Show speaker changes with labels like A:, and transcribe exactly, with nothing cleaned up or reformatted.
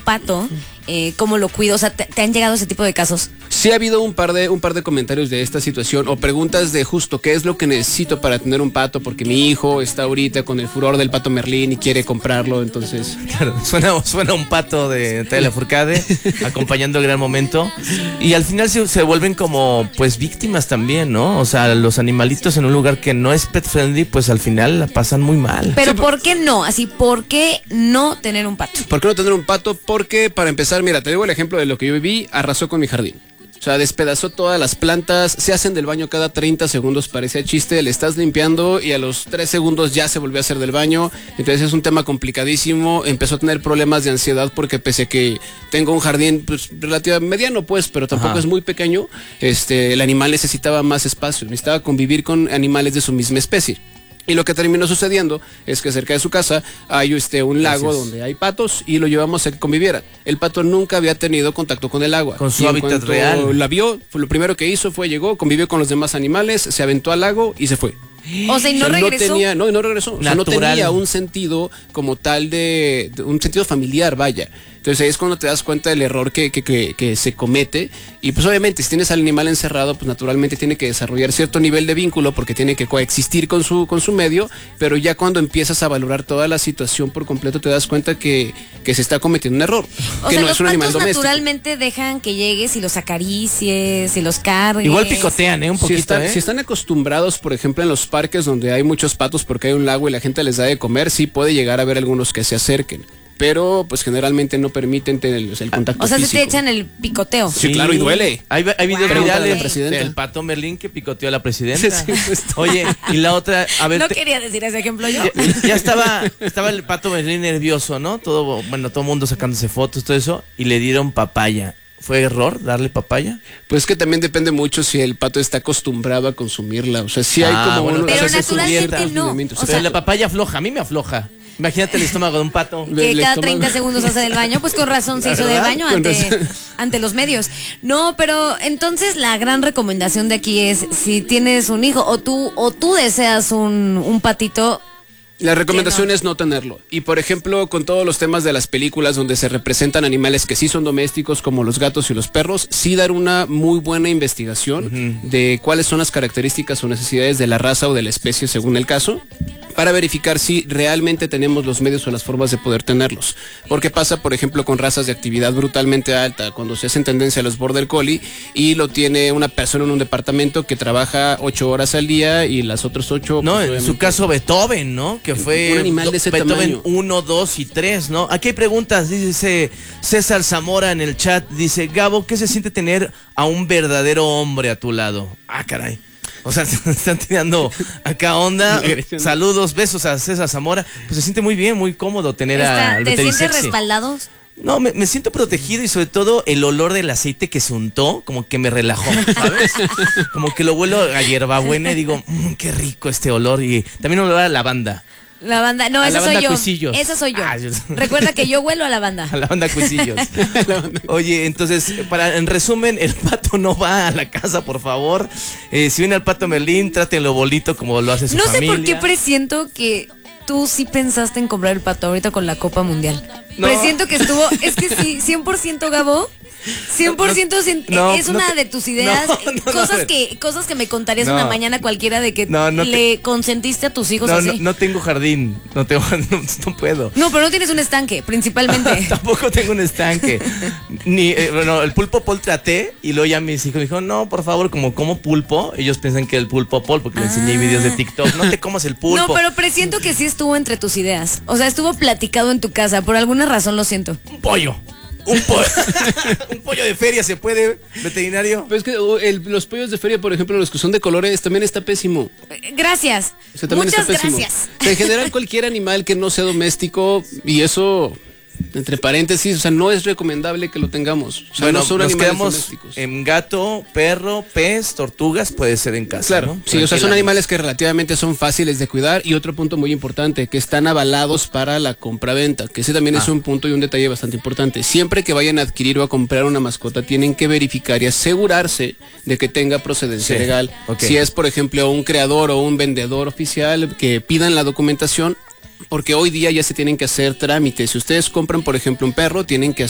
A: pato, eh, ¿cómo lo cuido? O sea, ¿te, ¿te han llegado ese tipo de casos?
B: Sí ha habido un par de un par de comentarios de esta situación o preguntas de justo qué es lo que necesito para tener un pato, porque mi hijo está ahorita con el furor del pato Merlín y quiere comprarlo, entonces...
C: Claro, suena, suena un pato de Telefurcade acompañando el gran momento y al final se, se vuelven como pues víctimas también, ¿no? O sea, los animalitos en un lugar que no es pet friendly, pues al final la pasan muy mal.
A: Pero
B: Sí,
A: ¿por qué no? Así, ¿por qué no tener un pato?
B: ¿Por qué no tener un pato? Porque para empezar, mira, te digo el ejemplo de lo que yo viví, arrasó con mi jardín. O sea, despedazó todas las plantas, se hacen del baño cada treinta segundos, parece chiste, le estás limpiando y a los tres segundos ya se volvió a hacer del baño. Entonces es un tema complicadísimo, empezó a tener problemas de ansiedad porque pese a que tengo un jardín pues relativamente mediano pues, pero tampoco
C: Ajá.
B: es muy pequeño, este, el animal necesitaba más espacio, necesitaba convivir con animales de su misma especie. Y lo que terminó sucediendo es que cerca de su casa hay este, un lago
C: Gracias.
B: donde hay patos y lo llevamos a que conviviera. El pato nunca había tenido contacto con el agua.
C: Con su
B: Y en
C: hábitat
B: cuanto
C: real.
B: La vio, fue lo primero que hizo fue llegó, convivió con los demás animales, se aventó al lago y se fue.
A: O sea, ¿y no
B: O sea,
A: regresó?
B: No tenía, no, no regresó. O sea, no
C: Natural.
B: tenía un sentido como tal de, de un sentido familiar, vaya. Entonces ahí es cuando te das cuenta del error que, que, que, que se comete. Y pues obviamente si tienes al animal encerrado, pues naturalmente tiene que desarrollar cierto nivel de vínculo porque tiene que coexistir con su, con su medio. Pero ya cuando empiezas a valorar toda la situación por completo, te das cuenta que, que se está cometiendo un error.
A: O
B: que
A: sea,
B: no
A: los
B: es un animal
A: patos
B: doméstico.
A: naturalmente dejan que llegues y los acaricies y los cargues.
C: Igual picotean, ¿eh? Un
B: Si
C: poquito,
B: están,
C: ¿eh?
B: si están acostumbrados, por ejemplo, en los parques donde hay muchos patos porque hay un lago y la gente les da de comer, sí puede llegar a haber algunos que se acerquen. Pero pues generalmente no permiten tener el, el contacto
A: O sea, se
B: físico.
A: te echan el picoteo.
B: Sí, claro, y duele.
C: Hay, hay videos
A: Wow.
C: virales
B: Pregúntale a la presidenta.
C: del pato Merlín que picoteó a la presidenta.
B: Sí, sí, justo.
C: Oye, y la otra, a ver,
A: No
C: te-
A: quería decir ese ejemplo yo.
C: ya, ya estaba, estaba el pato Merlín nervioso, ¿no? Todo, bueno, todo el mundo sacándose fotos, todo eso, y le dieron papaya. ¿Fue error darle papaya?
B: Pues que también depende mucho si el pato está acostumbrado a consumirla. O sea, sí hay
C: Ah,
B: como
C: bueno,
B: uno-
A: pero
B: o sea, se
A: naturalmente
B: subvierten los
A: no.
B: lineamientos.
A: O
C: O
A: sea,
C: sea, la papaya afloja, a mí me afloja. Imagínate el estómago de un pato.
B: Le-
A: Que
B: le
A: cada
B: toman-
A: treinta segundos hace del baño, pues con razón se hizo del
B: ¿Verdad?
A: baño
B: Con
A: ante,
B: razón.
A: ante los medios. No, pero entonces la gran recomendación de aquí es, si tienes un hijo o tú o tú deseas un, un patito,
B: La recomendación
A: Que no.
B: es no tenerlo. Y por ejemplo, con todos los temas de las películas donde se representan animales que sí son domésticos, como los gatos y los perros, sí dar una muy buena investigación uh-huh. de cuáles son las características o necesidades de la raza o de la especie según el caso, para verificar si realmente tenemos los medios o las formas de poder tenerlos. Porque pasa, por ejemplo, con razas de actividad brutalmente alta, cuando se hacen tendencia a los border collie y lo tiene una persona en un departamento que trabaja ocho horas al día y las otras ocho...
C: No,
B: pues,
C: en
B: obviamente,
C: su caso Beethoven, ¿no? Que fue
B: un animal de ese
C: Beethoven
B: tamaño.
C: uno, dos y tres, ¿no? Aquí hay preguntas, dice César Zamora en el chat, dice, Gabo, ¿qué se siente tener a un verdadero hombre a tu lado? Ah, caray. O sea, están tirando acá onda. Saludos, besos a César Zamora. Pues se siente muy bien, muy cómodo tener
A: está,
C: a
A: ¿te sientes
C: Veterisexy.
A: respaldados?
C: No, me, me siento protegido y sobre todo el olor del aceite que se untó, como que me relajó, ¿sabes? Como que lo huelo a hierbabuena y digo, mmm, qué rico este olor. Y también olor a lavanda.
A: La banda, no,
C: A
A: esa
C: la
A: soy
C: banda
A: yo.
C: Cuisillos.
A: Esa soy yo.
C: Ah, yo-
A: Recuerda que yo huelo a la banda.
C: A la banda Cuisillos. Oye, entonces, para en resumen, el pato no va a la casa, por favor. Eh, si viene el pato Merlín, trátenlo bolito como lo hace su
A: No sé
C: familia.
A: por qué presiento que tú sí pensaste en comprar el pato ahorita con la Copa Mundial.
C: No.
A: Presiento que estuvo, es que sí, cien por ciento Gabo. cien por ciento cien-
C: No,
A: es
C: no
A: una
C: te-
A: de tus ideas,
C: no, no, no, a
A: cosas
C: ver.
A: que cosas que me contarías
C: No.
A: una mañana cualquiera de que
C: No, no te-
A: le consentiste a tus hijos
C: No,
A: así.
C: no,
A: No,
C: no tengo jardín. No tengo, no, no puedo.
A: pero no tienes un estanque, principalmente.
C: Tampoco tengo un estanque. Ni, eh, bueno, el pulpo pol traté y luego ya mis hijos me dijeron, no, por favor, como como pulpo. Ellos piensan que el pulpo pol, porque le enseñé
A: Ah.
C: videos de TikTok. No te comas el pulpo.
A: No, pero presiento que sí estuvo entre tus ideas. O sea, estuvo platicado en tu casa. Por alguna razón lo siento.
C: Un pollo. Un pollo. Un pollo de feria se puede, veterinario.
B: Pues que uh, el- los pollos de feria, por ejemplo, los que son de colores, también está pésimo.
A: Eh, Gracias.
B: O sea, también
A: Muchas
B: está pésimo.
A: gracias.
B: O sea, en general, cualquier animal que no sea doméstico, y eso, entre paréntesis, o sea, no es recomendable que lo tengamos. O sea,
C: Bueno,
B: no son
C: nos
B: animales
C: quedamos
B: domésticos.
C: en gato, perro, pez, tortugas, puede ser en casa,
B: Claro,
C: ¿no?
B: sí, o sea, son
C: Tranquilamente.
B: animales que relativamente son fáciles de cuidar y otro punto muy importante, que están avalados para la compra-venta, que ese también
C: Ah.
B: es un punto y un detalle bastante importante. Siempre que vayan a adquirir o a comprar una mascota, tienen que verificar y asegurarse de que tenga procedencia
C: Sí,
B: legal.
C: ok.
B: Si es, por ejemplo, un creador o un vendedor oficial, que pidan la documentación, porque hoy día ya se tienen que hacer trámites. Si ustedes compran, por ejemplo, un perro, tienen que